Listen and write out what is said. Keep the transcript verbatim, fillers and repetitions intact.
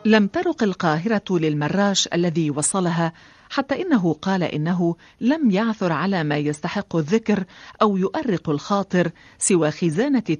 لم ترق القاهرة للمراش الذي وصلها، حتى إنه قال إنه لم يعثر على ما يستحق الذكر أو يؤرق الخاطر سوى خزانة